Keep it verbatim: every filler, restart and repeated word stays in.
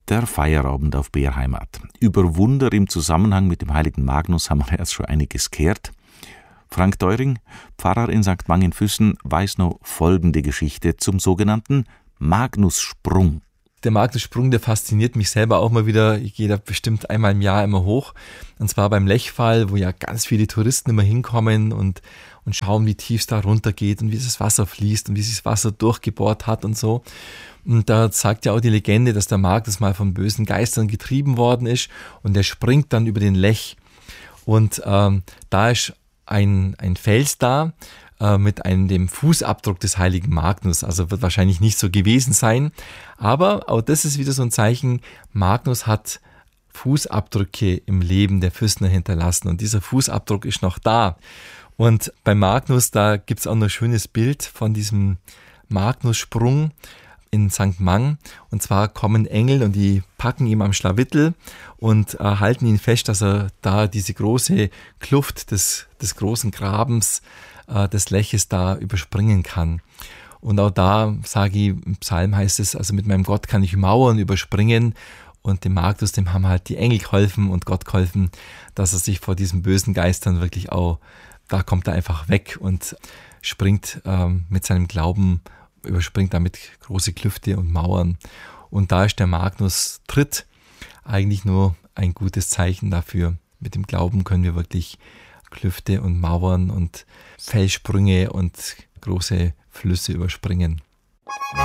Der Feierabend auf B R Heimat. Über Wunder im Zusammenhang mit dem heiligen Magnus haben wir erst schon einiges gehört. Frank Deuring, Pfarrer in Sankt Mang-in-Füssen, weiß noch folgende Geschichte zum sogenannten Magnussprung. Der Magnussprung, der fasziniert mich selber auch mal wieder. Ich gehe da bestimmt einmal im Jahr immer hoch. Und zwar beim Lechfall, wo ja ganz viele Touristen immer hinkommen und, und schauen, wie tief es da runtergeht und wie das Wasser fließt und wie sich das Wasser durchgebohrt hat und so. Und da sagt ja auch die Legende, dass der Magnus mal von bösen Geistern getrieben worden ist und der springt dann über den Lech. Und ähm, da ist ein, ein Fels da äh, mit einem dem Fußabdruck des heiligen Magnus. Also wird wahrscheinlich nicht so gewesen sein. Aber auch das ist wieder so ein Zeichen, Magnus hat Fußabdrücke im Leben der Füssner hinterlassen und dieser Fußabdruck ist noch da. Und bei Magnus, da gibt es auch noch ein schönes Bild von diesem Magnussprung in Sankt Mang, und zwar kommen Engel und die packen ihm am Schlawittel und äh, halten ihn fest, dass er da diese große Kluft des, des großen Grabens, äh, des Leches da überspringen kann. Und auch da, sage ich, im Psalm heißt es, also mit meinem Gott kann ich Mauern überspringen, und dem Magnus, dem haben halt die Engel geholfen und Gott geholfen, dass er sich vor diesen bösen Geistern wirklich auch, da kommt er einfach weg und springt ähm, mit seinem Glauben, überspringt damit große Klüfte und Mauern. Und da ist der Magnus-Tritt eigentlich nur ein gutes Zeichen dafür. Mit dem Glauben können wir wirklich Klüfte und Mauern und Felssprünge und große Flüsse überspringen.